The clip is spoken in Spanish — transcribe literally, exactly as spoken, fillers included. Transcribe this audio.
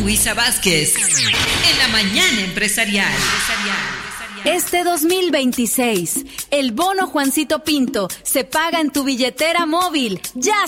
Luisa Vázquez en la mañana empresarial. Este dos mil veintiséis, el bono Juancito Pinto se paga en tu billetera móvil. ¡Ya